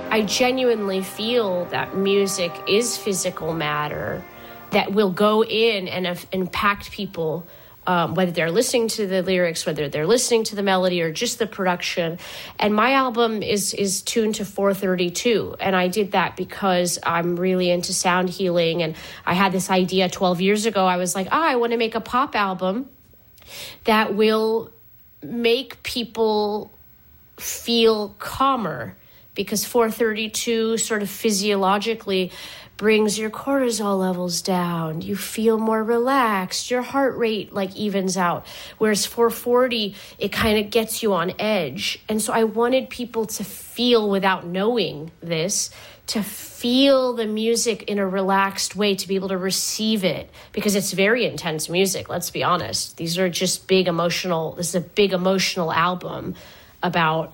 I genuinely feel that music is physical matter that will go in and impact people, whether they're listening to the lyrics, whether they're listening to the melody or just the production. And my album is tuned to 432. And I did that because I'm really into sound healing. And I had this idea 12 years ago. I was like, I want to make a pop album that will make people feel calmer, because 432 sort of physiologically brings your cortisol levels down. You feel more relaxed. Your heart rate like evens out. Whereas 440, it kind of gets you on edge. And so I wanted people to feel, without knowing this, to feel the music in a relaxed way, to be able to receive it, because it's very intense music, let's be honest. These are just this is a big emotional album about,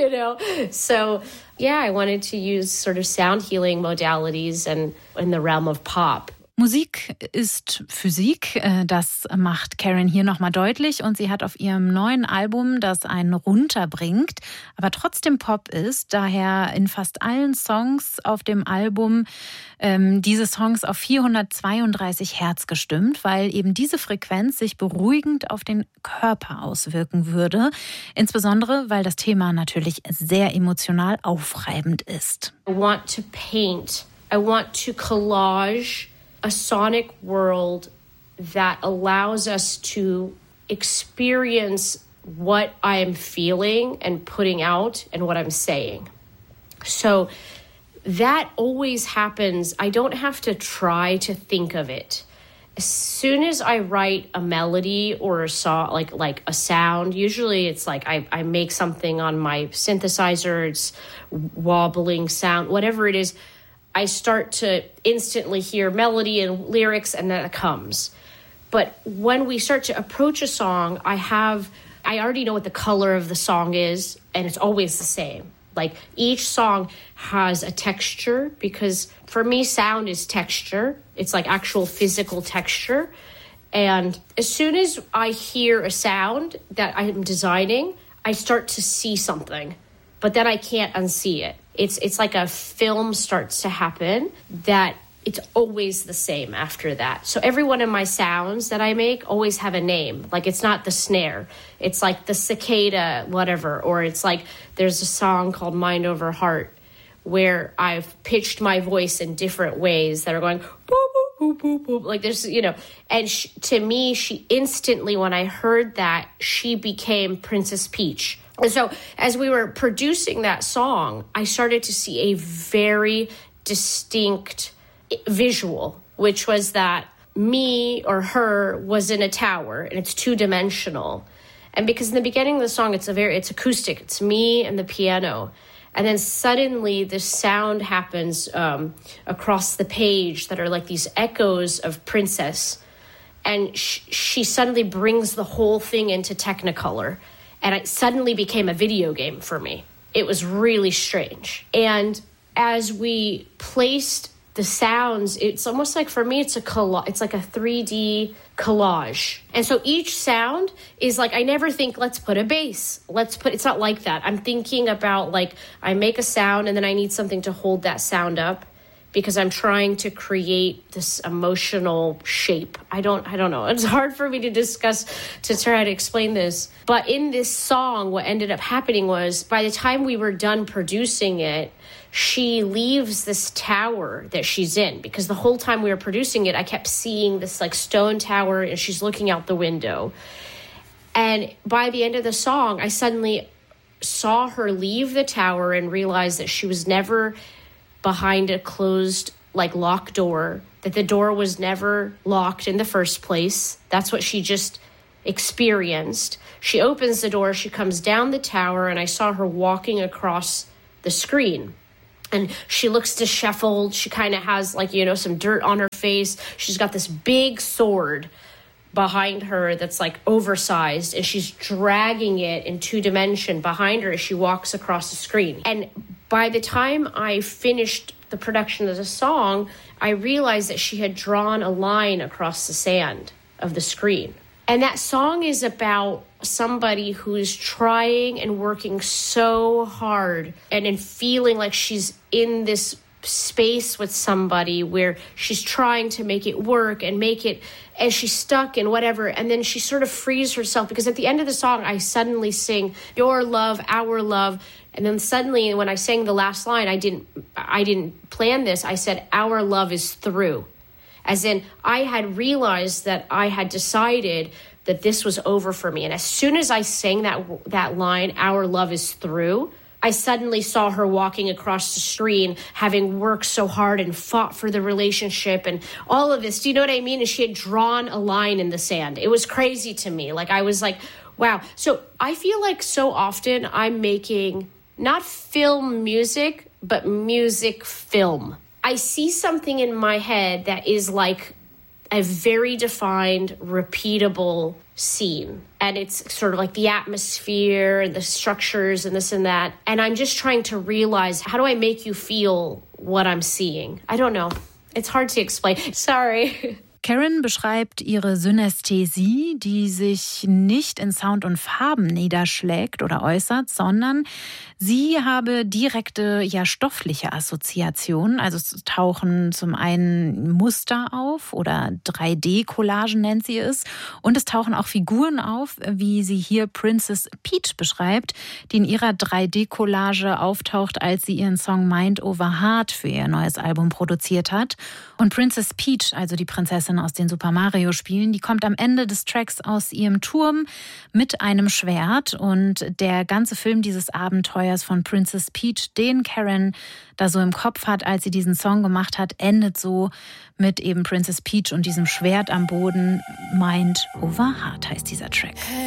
So, yeah, I wanted to use sort of sound healing modalities and in the realm of pop. Musik ist Physik, das macht Karen hier nochmal deutlich, und sie hat auf ihrem neuen Album, das einen runterbringt, aber trotzdem Pop ist, daher in fast allen Songs auf dem Album diese Songs auf 432 Hertz gestimmt, weil eben diese Frequenz sich beruhigend auf den Körper auswirken würde, insbesondere weil das Thema natürlich sehr emotional aufreibend ist. I want to paint, I want to collage a sonic world that allows us to experience what I am feeling and putting out and what I'm saying. So that always happens. I don't have to try to think of it. As soon as I write a melody or a song, like a sound, usually it's like I make something on my synthesizer, it's wobbling sound, whatever it is, I start to instantly hear melody and lyrics, and then it comes. But when we start to approach a song, I already know what the color of the song is, and it's always the same. Like each song has a texture, because for me, sound is texture. It's like actual physical texture. And as soon as I hear a sound that I'm designing, I start to see something, but then I can't unsee it. It's like a film starts to happen that it's always the same after that. So every one of my sounds that I make always have a name. Like it's not the snare. It's like the cicada, whatever. Or it's like there's a song called Mind Over Heart where I've pitched my voice in different ways that are going boop, boop, boop, boop, boop. Like there's, and to me, she instantly, when I heard that, she became Princess Peach. And so as we were producing that song, I started to see a very distinct visual, which was that me or her was in a tower, and it's two-dimensional. And because in the beginning of the song, it's acoustic. It's me and the piano. And then suddenly this sound happens across the page that are like these echoes of Princess. And she suddenly brings the whole thing into Technicolor. And it suddenly became a video game for me. It was really strange. And as we placed the sounds, it's almost like, for me, it's like a 3D collage. And so each sound is like, I never think, let's put a bass. It's not like that. I'm thinking about like, I make a sound and then I need something to hold that sound up, because I'm trying to create this emotional shape. I don't know. It's hard for me to try to explain this. But in this song, what ended up happening was, by the time we were done producing it, she leaves this tower that she's in, because the whole time we were producing it, I kept seeing this like stone tower, and she's looking out the window. And by the end of the song, I suddenly saw her leave the tower and realized that she was never behind a closed, like, locked door, that the door was never locked in the first place. That's what she just experienced. She opens the door, she comes down the tower, and I saw her walking across the screen. And she looks disheveled. She kind of has, like, some dirt on her face. She's got this big sword behind her that's, like, oversized, and she's dragging it in two-dimension behind her as she walks across the screen. And by the time I finished the production of the song, I realized that she had drawn a line across the sand of the screen. And that song is about somebody who is trying and working so hard and feeling like she's in this space with somebody where she's trying to make it work and make it, and she's stuck and whatever. And then she sort of frees herself, because at the end of the song, I suddenly sing your love, our love. And then suddenly when I sang the last line, I didn't plan this. I said, our love is through. As in, I had realized that I had decided that this was over for me. And as soon as I sang that line, our love is through, I suddenly saw her walking across the screen, having worked so hard and fought for the relationship and all of this. Do you know what I mean? And she had drawn a line in the sand. It was crazy to me. Like, I was like, wow. So I feel like so often I'm making not film music, but music film. I see something in my head that is like a very defined, repeatable scene. And it's sort of like the atmosphere and the structures and this and that. And I'm just trying to realize, how do I make you feel what I'm seeing? I don't know. It's hard to explain. Sorry. Karen beschreibt ihre Synästhesie, die sich nicht in Sound und Farben niederschlägt oder äußert, sondern sie habe direkte, stoffliche Assoziationen. Also es tauchen zum einen Muster auf oder 3D-Collagen nennt sie es. Und es tauchen auch Figuren auf, wie sie hier Princess Peach beschreibt, die in ihrer 3D-Collage auftaucht, als sie ihren Song Mind Over Heart für ihr neues Album produziert hat. Und Princess Peach, also die Prinzessin aus den Super Mario Spielen, die kommt am Ende des Tracks aus ihrem Turm mit einem Schwert. Und der ganze Film dieses Abenteuers von Princess Peach, den Karen da so im Kopf hat, als sie diesen Song gemacht hat, endet so mit eben Princess Peach und diesem Schwert am Boden. Mind Over Heart heißt dieser Track.